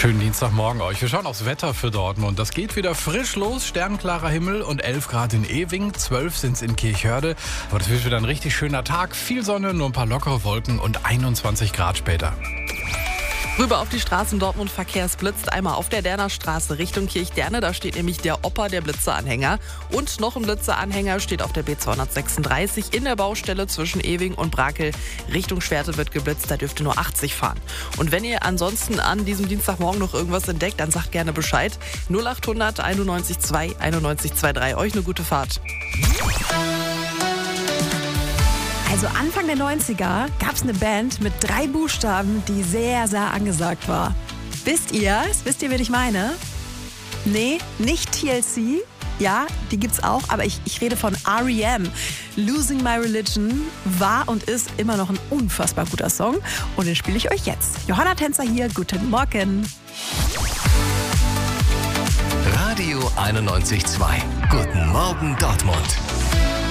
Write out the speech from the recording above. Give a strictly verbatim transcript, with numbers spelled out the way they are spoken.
Schönen Dienstagmorgen euch. Wir schauen aufs Wetter für Dortmund. Das geht wieder frisch los. Sternklarer Himmel und elf Grad in Ewing. zwölf sind es in Kirchhörde. Aber das wird wieder ein richtig schöner Tag. Viel Sonne, nur ein paar lockere Wolken und einundzwanzig Grad später. Rüber auf die Straßen Dortmund verkehrsblitzt. Einmal auf der Derner Straße Richtung Kirchderne. Da steht nämlich der Opa, der Blitzeranhänger. Und noch ein Blitzeranhänger steht auf der B zweihundertsechsunddreißig in der Baustelle zwischen Ewing und Brakel. Richtung Schwerte wird geblitzt, da dürft ihr nur achtzig fahren. Und wenn ihr ansonsten an diesem Dienstagmorgen noch irgendwas entdeckt, dann sagt gerne Bescheid. null acht hundert einundneunzig zwei einundneunzig zweiunddreißig. Euch eine gute Fahrt. Also Anfang der neunziger gab es eine Band mit drei Buchstaben, die sehr, sehr angesagt war. Wisst ihr es? Wisst ihr, wen ich meine? Nee, nicht T L C. Ja, die gibt's auch, aber ich, ich rede von R E M. Losing My Religion war und ist immer noch ein unfassbar guter Song. Und den spiele ich euch jetzt. Johanna Tänzer hier, guten Morgen. Radio einundneunzig Komma zwei. Guten Morgen Dortmund.